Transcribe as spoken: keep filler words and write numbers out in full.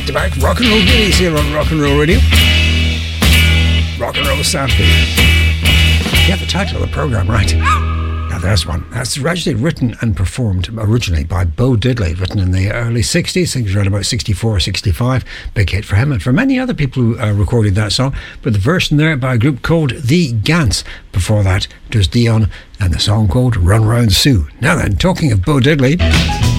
to back rock and roll goodies here on Rock and Roll Radio. Rock and Roll Saturday. Get the title of the programme right. Now there's one. That's actually written and performed originally by Bo Diddley, written in the early sixties, I think it was around about sixty-four, sixty-five. Big hit for him and for many other people who uh, recorded that song. But the version there by a group called The Gants. Before that, it was Dion and the song called Run Round Sue. Now then, talking of Bo Diddley...